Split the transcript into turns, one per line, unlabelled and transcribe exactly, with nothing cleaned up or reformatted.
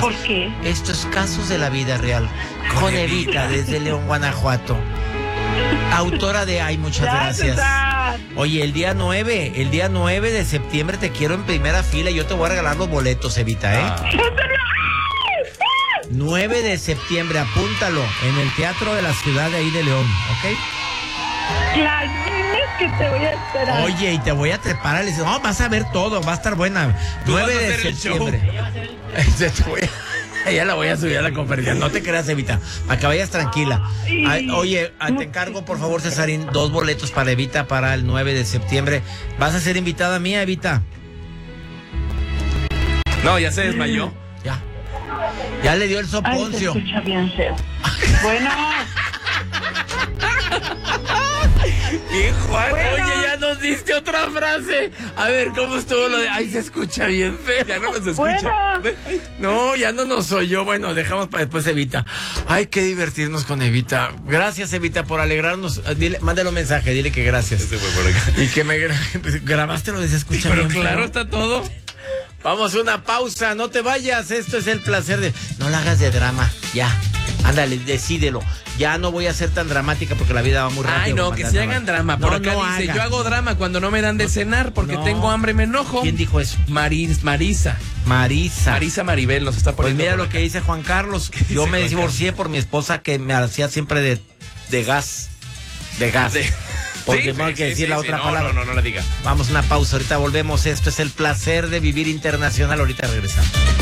¿Por qué?
Estos casos de la vida real. Con Evita, desde León, Guanajuato. Autora de Ay, muchas gracias. Oye, el día nueve, el día nueve de septiembre te quiero en primera fila y yo te voy a regalar los boletos, Evita, ¿eh?
Ah.
nueve de septiembre, apúntalo, en el Teatro de la Ciudad de ahí de León, ¿ok?
Claro, es que te voy a esperar.
Oye, y te voy a trepar, le dices, no, vas a ver todo, va a estar buena. nueve de septiembre. Ya la voy a subir a la conferencia. No te creas, Evita, para que vayas tranquila. Ay, oye, te encargo, por favor, Cesarín, dos boletos para Evita para el nueve de septiembre. ¿Vas a ser invitada mía, Evita?
No, ya se desmayó.
Ya. Ya le dio el
Ay,
soponcio.
se escucha bien feo. Bueno.
Bien, Juan.
Bueno.
Oye, ya nos diste otra frase. A ver, ¿cómo estuvo lo de ay, se escucha bien feo?
Ya no nos escucha.
Bueno.
No, ya no nos oyó. Bueno, dejamos para después Evita. Ay, qué divertirnos con Evita. Gracias, Evita, por alegrarnos. Dile, mándale un mensaje, dile que gracias.
Este fue por acá.
Y que me gra- grabaste lo de se escucha
Pero
bien
claro,
feo.
está todo.
Vamos a una pausa, no te vayas. Esto es el placer de... No la hagas de drama, ya. Ándale, decídelo. Ya no voy a ser tan dramática porque la vida va muy rápido.
Ay, no, que se hagan drama. Por
No,
acá
no
dice,
haga.
yo hago drama cuando no me dan de cenar porque
No.
tengo hambre y me enojo.
¿Quién dijo eso?
Maris, Marisa.
Marisa.
Marisa Maribel nos está
Pues
poniendo.
mira
por
lo que
acá.
dice Juan Carlos.
dice
Yo me
Juan
divorcié por mi esposa que me hacía siempre de, de gas. De gas.
De-
Porque
Sí,
no hay
sí,
que
sí,
decir
sí,
la
sí.
otra
No,
palabra.
No, no, no la diga.
Vamos a una pausa, ahorita volvemos. Esto es el placer de vivir internacional. Ahorita regresamos.